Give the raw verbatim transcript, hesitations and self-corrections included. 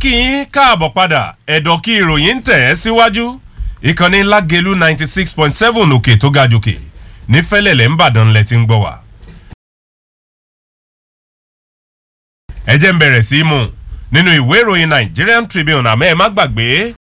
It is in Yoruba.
kí yín káàbọ̀ padà ẹ̀dọ̀ kí ìròyìn ń tẹ̀ ẹ́ síwájú ìkànnì Lágelú ninety six point seven òkè tó ga jòkè ní Fẹ́lẹ́lẹ̀ ńbàdàn lẹ ti ń gbọ́ wá. ẹ jẹ́ ń bẹ̀rẹ̀ sí í mú nínú ìwé ìròyìn Nigerian Tribune àmọ́ ẹ má gbàgbé